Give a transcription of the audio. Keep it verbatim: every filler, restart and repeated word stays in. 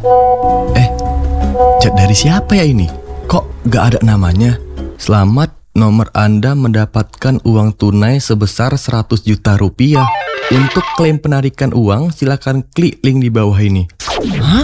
Eh, chat dari siapa ya ini? Kok gak ada namanya? Selamat, nomor Anda mendapatkan uang tunai sebesar seratus juta rupiah. Untuk klaim penarikan uang, silakan klik link di bawah ini. Hah?